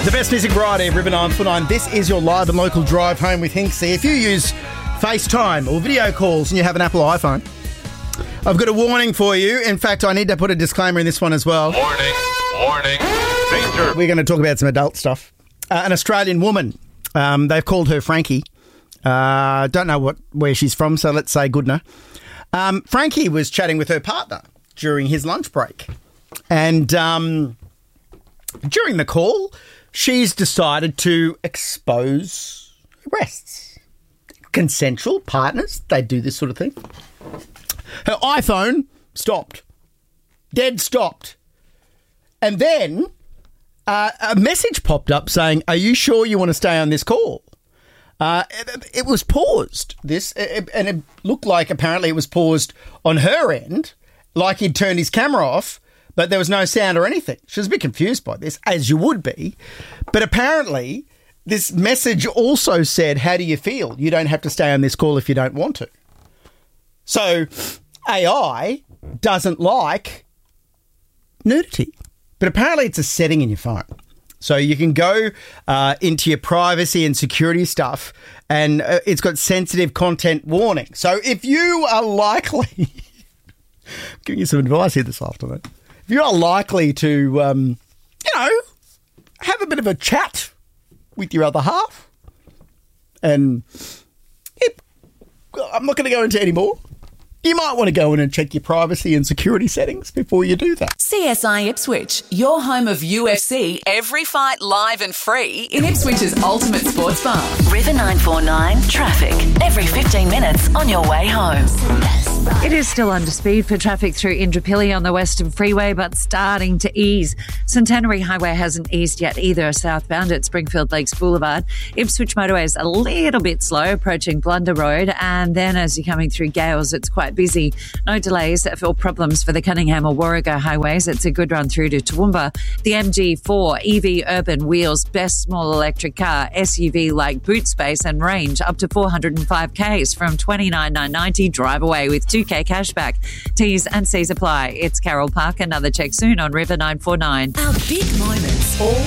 The best music variety of River 949. This is your live and local drive home with Hinksy. If you use FaceTime or video calls and you have an Apple iPhone, I've got a warning for you. In fact, I need to put a disclaimer in this one as well. Warning, danger. We're going to talk about some adult stuff. An Australian woman, they've called her Frankie. Don't know where she's from, so let's say Goodna. Frankie was chatting with her partner during his lunch break. And during the call, she's decided to expose her breasts. Consensual partners, they do this sort of thing. Her iPhone stopped. Dead stopped. And then a message popped up saying, "Are you sure you want to stay on this call?" It was paused, and it looked like apparently it was paused on her end, like he'd turned his camera off, but there was no sound or anything. She was a bit confused by this, as you would be. But apparently this message also said, "How do you feel? You don't have to stay on this call if you don't want to." So AI doesn't like nudity, but apparently it's a setting in your phone. So you can go into your privacy and security stuff, and it's got sensitive content warning. So if you are likely, I'm giving you some advice here this afternoon, if you are likely to, have a bit of a chat with your other half, and I'm not going to go into any more. You might want to go in and check your privacy and security settings before you do that. CSI Ipswich, your home of UFC, every fight live and free in Ipswich's ultimate sports bar. River 949 traffic every 15 minutes on your way home. It is still under speed for traffic through Indooroopilly on the Western Freeway, but starting to ease. Centenary Highway hasn't eased yet either, southbound at Springfield Lakes Boulevard. Ipswich Motorway is a little bit slow approaching Blunder Road, and then as you're coming through Gales, it's quite busy. No delays or problems for the Cunningham or Warrego highways. It's a good run through to Toowoomba. The MG4 EV Urban Wheels, best small electric car, SUV like boot space and range up to 405 Ks from $29,990. Drive away with 2K cashback. T's and C's apply. It's Carol Park. Another check soon on River 949. Our big moments all